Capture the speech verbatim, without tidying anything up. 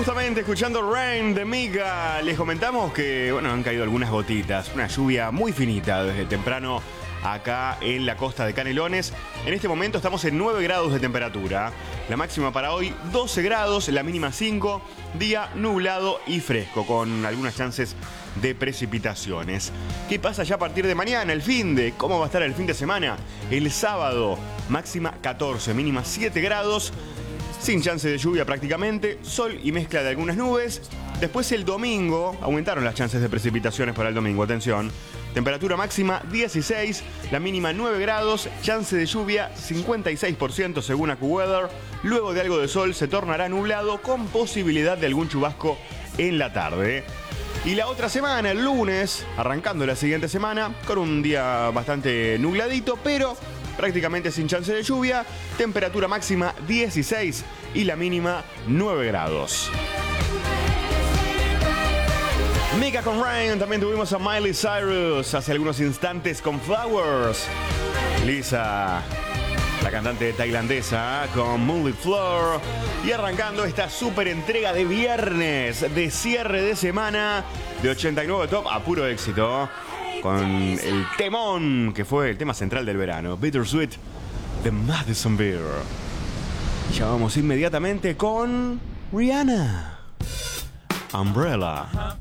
Justamente escuchando Rain de Mika, les comentamos que, bueno, han caído algunas gotitas, una lluvia muy finita desde temprano acá en la costa de Canelones. En este momento estamos en nueve grados de temperatura. La máxima para hoy doce grados, la mínima cinco. Día nublado y fresco, con algunas chances de precipitaciones. ¿Qué pasa ya a partir de mañana, el fin de? ¿Cómo va a estar el fin de semana? El sábado, máxima catorce, mínima siete grados. Sin chance de lluvia prácticamente, sol y mezcla de algunas nubes. Después el domingo, aumentaron las chances de precipitaciones para el domingo, atención. Temperatura máxima dieciséis, la mínima nueve grados, chance de lluvia cincuenta y seis por ciento según AccuWeather. Luego de algo de sol se tornará nublado con posibilidad de algún chubasco en la tarde. Y la otra semana, el lunes, arrancando la siguiente semana, con un día bastante nubladito, pero prácticamente sin chance de lluvia. Temperatura máxima dieciséis y la mínima nueve grados. Mika con Rain, también tuvimos a Miley Cyrus hace algunos instantes con Flowers. Lisa, la cantante tailandesa, con Moonlit Floor. Y arrancando esta super entrega de viernes, de cierre de semana, de ochenta y nueve Top, a puro éxito, con el temón que fue el tema central del verano, Bittersweet, de Madison Beer. Ya vamos inmediatamente con Rihanna, Umbrella.